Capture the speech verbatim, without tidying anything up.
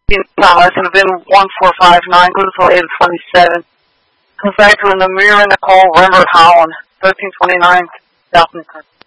Tom, that's going to be one four five nine, go to eight twenty-seven. Comes back to Namir Nicole Rembert Holland, thirteen twenty-nine, South Newton.